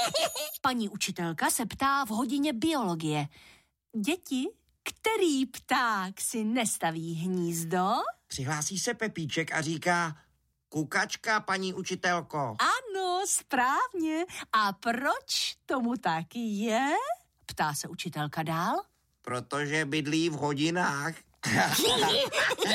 Paní učitelka se ptá v hodině biologie. Děti, který pták si nestaví hnízdo? Přihlásí se Pepíček a říká: kukačka, paní učitelko. Ano, správně. A proč tomu tak je? Ptá se učitelka dál. Protože bydlí v hodinách.